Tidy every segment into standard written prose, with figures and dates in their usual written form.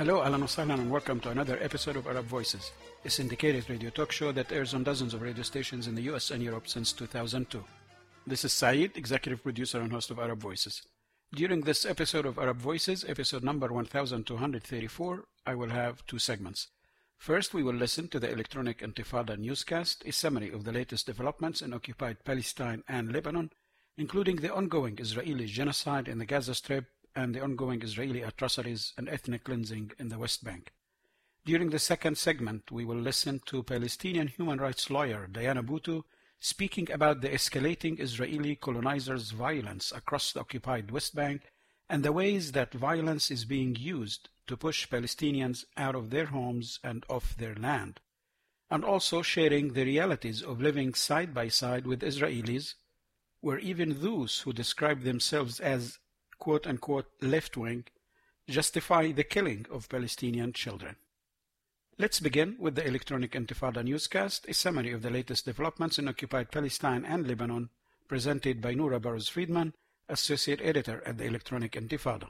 Hello, Ahlan wa sahlan, and welcome to another episode of Arab Voices, a syndicated radio talk show that airs on dozens of radio stations in the US and Europe since 2002. This is Saeed, executive producer and host of Arab Voices. During this episode of Arab Voices, episode number 1234, I will have two segments. First, we will listen to the Electronic Intifada newscast, a summary of the latest developments in occupied Palestine and Lebanon, including the ongoing Israeli genocide in the Gaza Strip and the ongoing Israeli atrocities and ethnic cleansing in the West Bank. During the second segment, we will listen to Palestinian human rights lawyer Diana Buttu speaking about the escalating Israeli colonizers' violence across the occupied West Bank and the ways that violence is being used to push Palestinians out of their homes and off their land, and also sharing the realities of living side by side with Israelis, where even those who describe themselves as quote-unquote left-wing justify the killing of Palestinian children. Let's begin with the Electronic Intifada newscast, a summary of the latest developments in occupied Palestine and Lebanon, presented by Noura Barrows-Friedman, Associate Editor at the Electronic Intifada.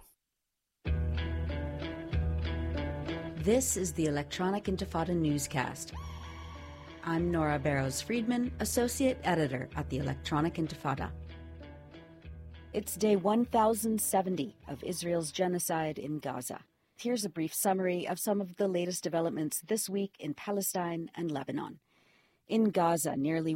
This is the Electronic Intifada newscast. I'm Noura Barrows-Friedman, Associate Editor at the Electronic Intifada. It's day 1070 of Israel's genocide in Gaza. Here's a brief summary of some of the latest developments this week in Palestine and Lebanon. In Gaza, nearly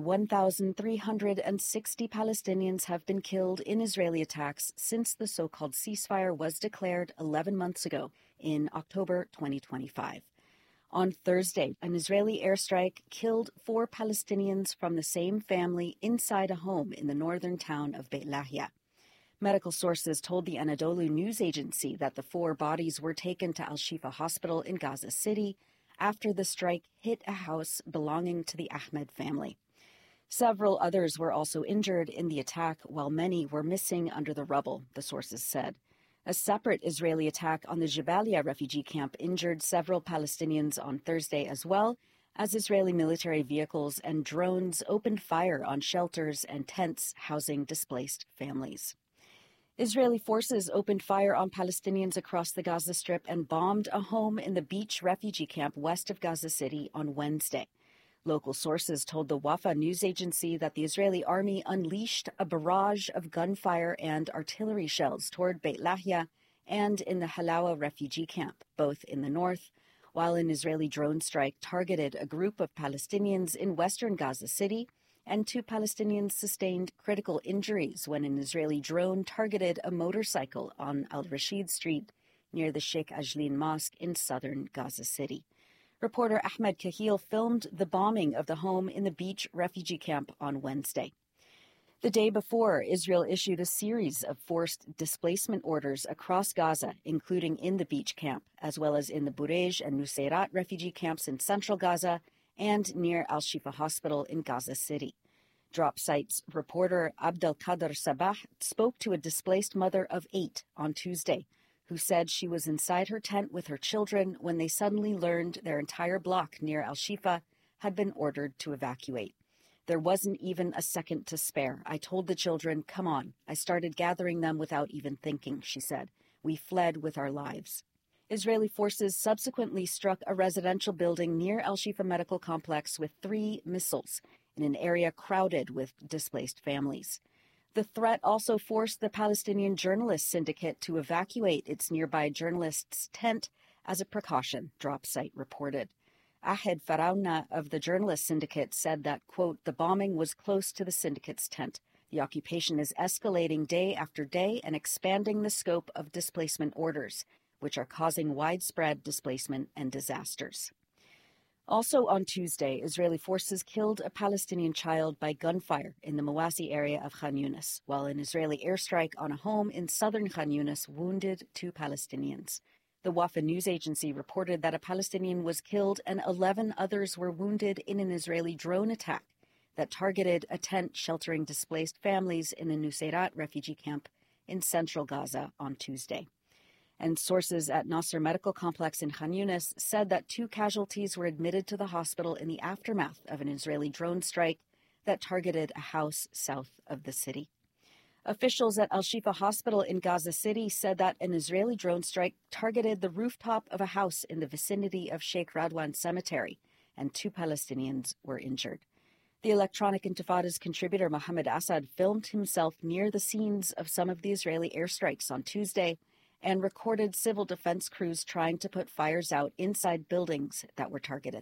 1,360 Palestinians have been killed in Israeli attacks since the so-called ceasefire was declared 11 months ago in October 2025. On Thursday, an Israeli airstrike killed 4 Palestinians from the same family inside a home in the northern town of Beit Lahia. Medical sources told the Anadolu news agency that the 4 bodies were taken to Al-Shifa Hospital in Gaza City after the strike hit a house belonging to the Ahmed family. Several others were also injured in the attack, while many were missing under the rubble, the sources said. A separate Israeli attack on the Jabalia refugee camp injured several Palestinians on Thursday as well, as Israeli military vehicles and drones opened fire on shelters and tents housing displaced families. Israeli forces opened fire on Palestinians across the Gaza Strip and bombed a home in the Beach refugee camp west of Gaza City on Wednesday. Local sources told the Wafa news agency that the Israeli army unleashed a barrage of gunfire and artillery shells toward Beit Lahia and in the Halawa refugee camp, both in the north, while an Israeli drone strike targeted a group of Palestinians in western Gaza City, and 2 Palestinians sustained critical injuries when an Israeli drone targeted a motorcycle on Al-Rashid Street near the Sheikh Ajlin Mosque in southern Gaza City. Reporter Ahmed Kahil filmed the bombing of the home in the Beach refugee camp on Wednesday. The day before, Israel issued a series of forced displacement orders across Gaza, including in the Beach camp, as well as in the Burej and Nuseirat refugee camps in central Gaza and near Al-Shifa Hospital in Gaza City. Drop Site's reporter Abdelkader Sabah spoke to a displaced mother of 8 on Tuesday, who said she was inside her tent with her children when they suddenly learned their entire block near Al-Shifa had been ordered to evacuate. There wasn't even a second to spare. I told the children, come on. I started gathering them without even thinking, she said. We fled with our lives. Israeli forces subsequently struck a residential building near Al-Shifa Medical Complex with 3 missiles in an area crowded with displaced families. The threat also forced the Palestinian Journalists Syndicate to evacuate its nearby journalists' tent as a precaution, Drop Site reported. Ahed Farauna of the Journalists Syndicate said that, quote, the bombing was close to the syndicate's tent. The occupation is escalating day after day and expanding the scope of displacement orders, which are causing widespread displacement and disasters. Also on Tuesday, Israeli forces killed a Palestinian child by gunfire in the Mawasi area of Khan Yunis, while an Israeli airstrike on a home in southern Khan Yunis wounded 2 Palestinians. The Wafa news agency reported that a Palestinian was killed and 11 others were wounded in an Israeli drone attack that targeted a tent sheltering displaced families in the Nuseirat refugee camp in central Gaza on Tuesday. And sources at Nasser Medical Complex in Khan Yunis said that 2 casualties were admitted to the hospital in the aftermath of an Israeli drone strike that targeted a house south of the city. Officials at Al-Shifa Hospital in Gaza City said that an Israeli drone strike targeted the rooftop of a house in the vicinity of Sheikh Radwan Cemetery, and 2 Palestinians were injured. The Electronic Intifada's contributor Mohammed Assad filmed himself near the scenes of some of the Israeli airstrikes on Tuesday and recorded civil defense crews trying to put fires out inside buildings that were targeted.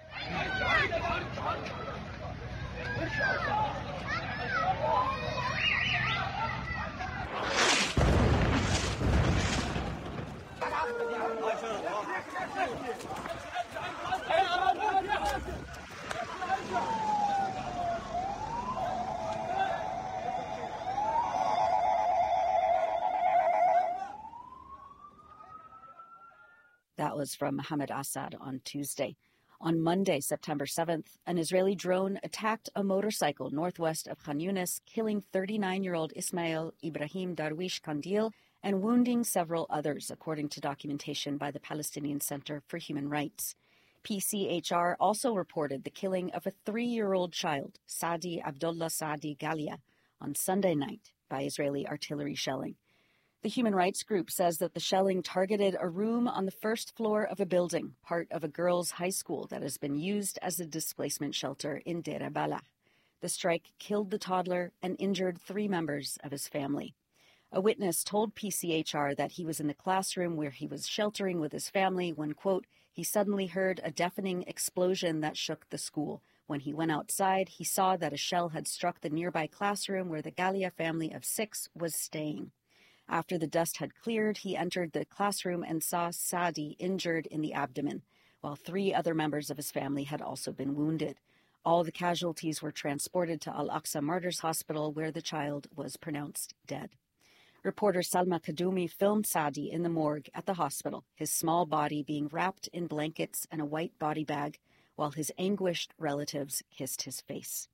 That was from Mohammed Assad on Tuesday. On Monday, September 7th, an Israeli drone attacked a motorcycle northwest of Khan Yunis, killing 39-year-old Ismail Ibrahim Darwish Kandil and wounding several others, according to documentation by the Palestinian Center for Human Rights. PCHR also reported the killing of a 3-year-old child, Saadi Abdullah Saadi Galia, on Sunday night by Israeli artillery shelling. The human rights group says that the shelling targeted a room on the first floor of a building, part of a girls' high school that has been used as a displacement shelter in Deir Balah. The strike killed the toddler and injured 3 members of his family. A witness told PCHR that he was in the classroom where he was sheltering with his family when, quote, he suddenly heard a deafening explosion that shook the school. When he went outside, he saw that a shell had struck the nearby classroom where the Galia family of 6 was staying. After the dust had cleared, he entered the classroom and saw Saadi injured in the abdomen, while 3 other members of his family had also been wounded. All the casualties were transported to Al-Aqsa Martyrs Hospital, where the child was pronounced dead. Reporter Salma Kadumi filmed Saadi in the morgue at the hospital, his small body being wrapped in blankets and a white body bag, while his anguished relatives kissed his face.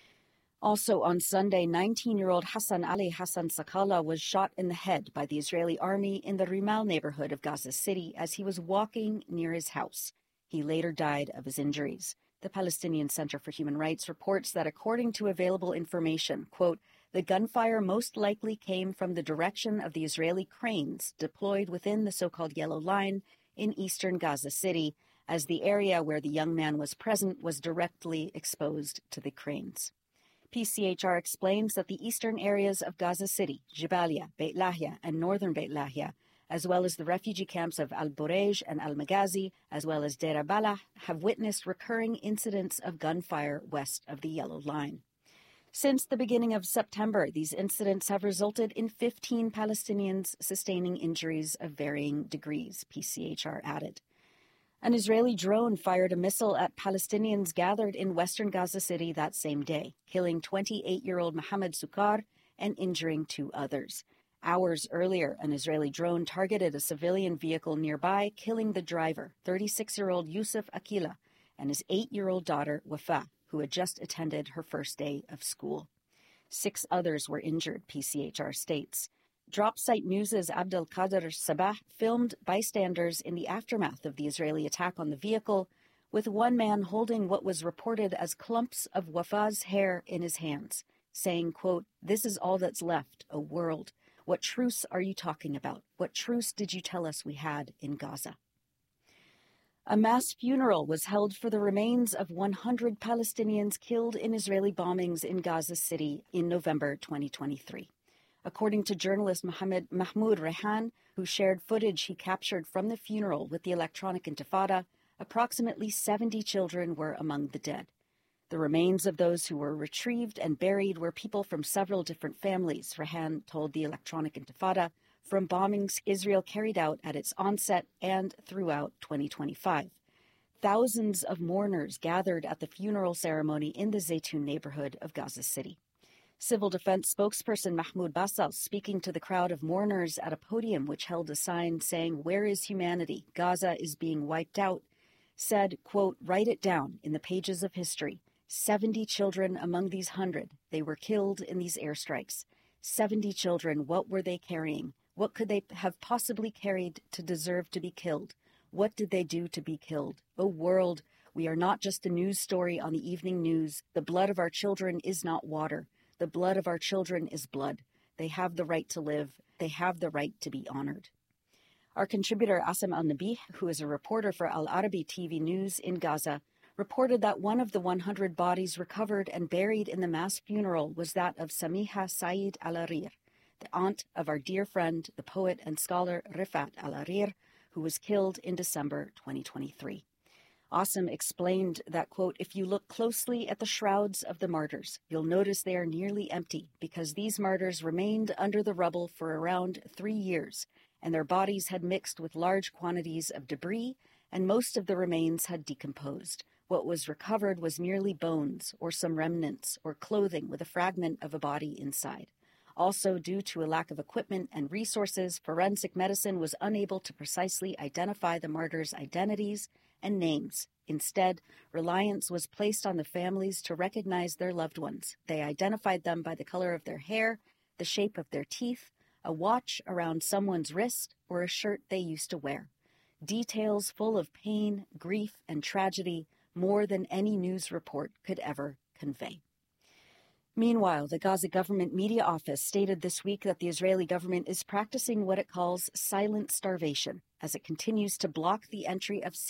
Also on Sunday, 19-year-old Hassan Ali Hassan Sakala was shot in the head by the Israeli army in the Rimal neighborhood of Gaza City as he was walking near his house. He later died of his injuries. The Palestinian Center for Human Rights reports that according to available information, quote, the gunfire most likely came from the direction of the Israeli cranes deployed within the so-called Yellow Line in eastern Gaza City, as the area where the young man was present was directly exposed to the cranes. PCHR explains that the eastern areas of Gaza City, Jabalia, Beit Lahia, and northern Beit Lahia, as well as the refugee camps of Al-Burej and Al-Maghazi, as well as Deir Balah, have witnessed recurring incidents of gunfire west of the Yellow Line. Since the beginning of September, these incidents have resulted in 15 Palestinians sustaining injuries of varying degrees, PCHR added. An Israeli drone fired a missile at Palestinians gathered in western Gaza City that same day, killing 28-year-old Mohammed Sukar and injuring 2 others. Hours earlier, an Israeli drone targeted a civilian vehicle nearby, killing the driver, 36-year-old Yusuf Akila, and his 8-year-old daughter, Wafa, who had just attended her first day of school. 6 others were injured, PCHR states. Dropsite News' Abdel Qadir Sabah filmed bystanders in the aftermath of the Israeli attack on the vehicle, with one man holding what was reported as clumps of Wafa's hair in his hands, saying, quote, this is all that's left, a world. What truce are you talking about? What truce did you tell us we had in Gaza? A mass funeral was held for the remains of 100 Palestinians killed in Israeli bombings in Gaza City in November 2023. According to journalist Mahmoud Rehan, who shared footage he captured from the funeral with the Electronic Intifada, approximately 70 children were among the dead. The remains of those who were retrieved and buried were people from several different families, Rehan told the Electronic Intifada, from bombings Israel carried out at its onset and throughout 2025. Thousands of mourners gathered at the funeral ceremony in the Zaytun neighborhood of Gaza City. Civil defense spokesperson Mahmoud Basal, speaking to the crowd of mourners at a podium which held a sign saying, "Where is humanity? Gaza is being wiped out," said, quote, "Write it down in the pages of history. 70 children among these 100. They were killed in these airstrikes. 70 children, what were they carrying? What could they have possibly carried to deserve to be killed? What did they do to be killed? O world, we are not just a news story on the evening news. The blood of our children is not water. The blood of our children is blood. They have the right to live. They have the right to be honored. Our contributor Asim Al-Nabih, who is a reporter for Al Arabi TV News in Gaza, reported that one of the 100 bodies recovered and buried in the mass funeral was that of Samiha Saeed Al-Arir, the aunt of our dear friend, the poet and scholar Rifat Al-Arir, who was killed in December 2023. Asim explained that, quote, if you look closely at the shrouds of the martyrs, you'll notice they are nearly empty because these martyrs remained under the rubble for around 3 years, and their bodies had mixed with large quantities of debris, and most of the remains had decomposed. What was recovered was merely bones or some remnants or clothing with a fragment of a body inside. Also, due to a lack of equipment and resources, forensic medicine was unable to precisely identify the martyrs' identities and names. Instead, reliance was placed on the families to recognize their loved ones. They identified them by the color of their hair, the shape of their teeth, a watch around someone's wrist, or a shirt they used to wear. Details full of pain, grief, and tragedy, more than any news report could ever convey. Meanwhile, the Gaza government media office stated this week that the Israeli government is practicing what it calls silent starvation, as it continues to block the entry of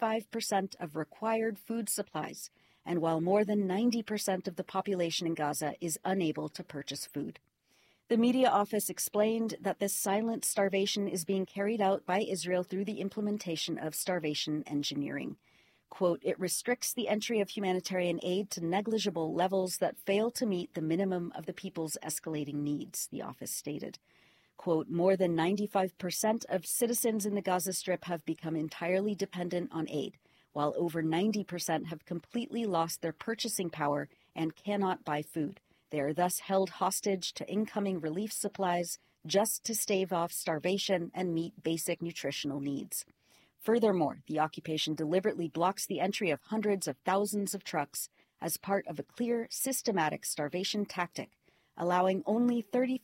65% of required food supplies, and while more than 90% of the population in Gaza is unable to purchase food. The media office explained that this silent starvation is being carried out by Israel through the implementation of starvation engineering. Quote, it restricts the entry of humanitarian aid to negligible levels that fail to meet the minimum of the people's escalating needs, the office stated. Quote, more than 95% of citizens in the Gaza Strip have become entirely dependent on aid, while over 90% have completely lost their purchasing power and cannot buy food. They are thus held hostage to incoming relief supplies just to stave off starvation and meet basic nutritional needs. Furthermore, the occupation deliberately blocks the entry of hundreds of thousands of trucks as part of a clear, systematic starvation tactic, allowing only